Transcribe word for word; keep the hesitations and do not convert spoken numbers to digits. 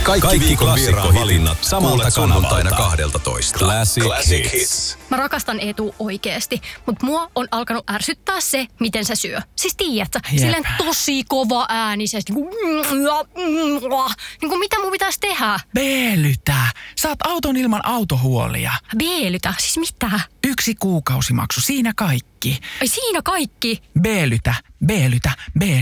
Kaikki, Kaikki viikon vieraanvalinnat samalta sunnuntaina kahdelta toista. Classic, Classic Hits. Hits. Mä rakastan Eetu oikeesti, mutta mua on alkanut ärsyttää se, miten se syö. Siis tiedätkö, silleen tosi kova äänisesti. Niin kuin mitä mun pitäisi tehdä? Beelytä. Saat auton ilman autohuolia. Beelytä? Siis mitä? Yksi kuukausimaksu, siinä kaikki. Ai siinä kaikki? Beelytä, beelytä, beelytä.